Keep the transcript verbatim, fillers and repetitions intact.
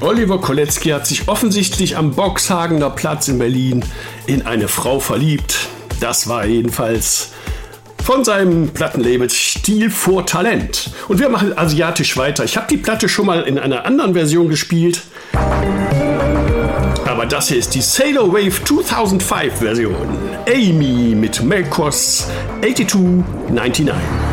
Oliver Kolecki hat sich offensichtlich am Boxhagener Platz in Berlin in eine Frau verliebt. Das war jedenfalls von seinem Plattenlabel Stil vor Talent. Und wir machen asiatisch weiter. Ich habe die Platte schon mal in einer anderen Version gespielt. Aber das hier ist die Sailor Wave zweitausendfünf Version. Amy mit Melkos zweiundachtzig neunundneunzig.